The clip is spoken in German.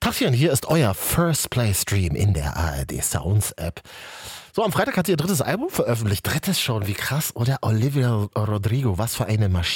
Tachchen, hier ist euer First Play Stream in der ARD Sounds App. So, am Freitag hat sie ihr drittes Album veröffentlicht. Drittes schon, wie krass. Oder Olivia Rodrigo, was für eine Maschine.